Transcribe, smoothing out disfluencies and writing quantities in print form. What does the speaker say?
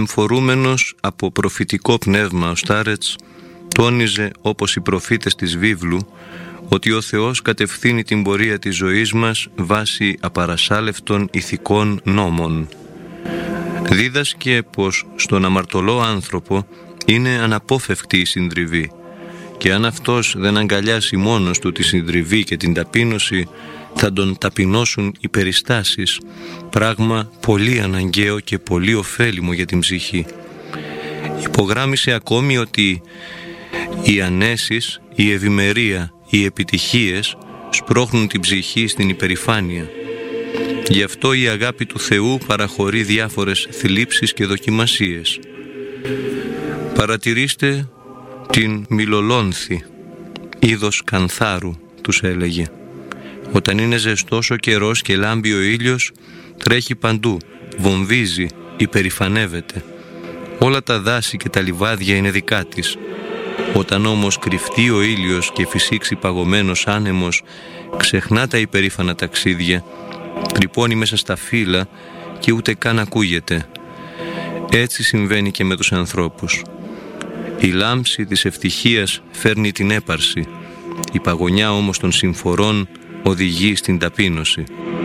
εμφορούμενος από προφητικό πνεύμα ο Στάρετς τόνιζε, όπως οι προφήτες της βίβλου, ότι ο Θεός κατευθύνει την πορεία της ζωής μας βάσει απαρασάλευτων ηθικών νόμων. Δίδασκε πως στον αμαρτωλό άνθρωπο είναι αναπόφευκτη η συντριβή και αν αυτός δεν αγκαλιάσει μόνος του τη συντριβή και την ταπείνωση, θα τον ταπεινώσουν οι περιστάσεις, πράγμα πολύ αναγκαίο και πολύ ωφέλιμο για την ψυχή. Υπογράμμισε ακόμη ότι οι ανέσεις, η ευημερία, οι επιτυχίες σπρώχνουν την ψυχή στην υπερηφάνεια. Γι' αυτό η αγάπη του Θεού παραχωρεί διάφορες θλίψεις και δοκιμασίες. Παρατηρήστε την μυλολόνθη, είδος κανθάρου, τους έλεγε. Όταν είναι ζεστός ο καιρός και λάμπει ο ήλιος, τρέχει παντού, βομβίζει, υπερηφανεύεται. Όλα τα δάση και τα λιβάδια είναι δικά της. Όταν όμως κρυφτεί ο ήλιος και φυσήξει παγωμένος άνεμος, ξεχνά τα υπερήφανα ταξίδια, τρυπώνει μέσα στα φύλλα και ούτε καν ακούγεται. Έτσι συμβαίνει και με τους ανθρώπους. Η λάμψη της ευτυχίας φέρνει την έπαρση, η παγωνιά όμως των συμφορών οδηγεί στην ταπείνωση.